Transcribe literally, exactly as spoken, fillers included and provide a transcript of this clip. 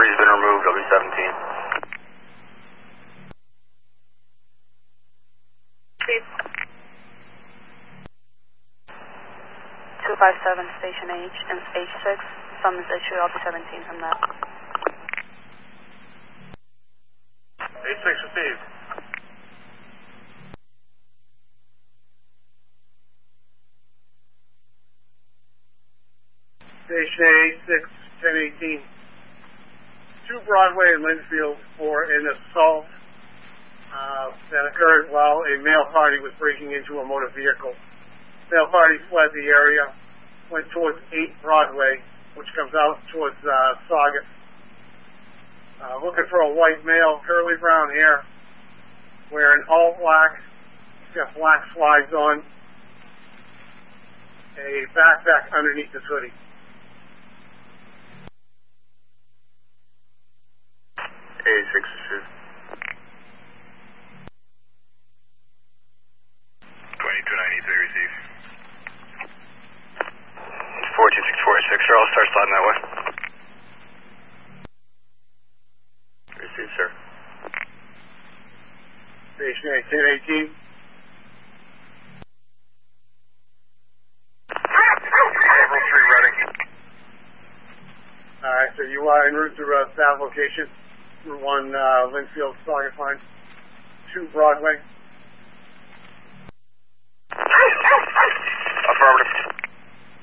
forty's been removed, W seventeen. two five seven, Station H and H six. Summons issue L P seventeen from that. H six received. Station H six, ten eighteen. two Broadway and Linfield for an assault uh, that occurred while a male party was breaking into a motor vehicle. Male party fled the area, went towards eight Broadway, which comes out towards uh, Saugus. Uh, looking for a white male, curly brown hair, wearing all black, he's got black slides on, a backpack underneath his hoodie. A six received. twenty-two ninety-three received. four two six four six, sir. I'll start sliding that way. Received, sir. Station A, ten eighteen. April three ready. Alright, so you are en route to uh, south location. Route one, uh, Linfield, Saugus line. two Broadway.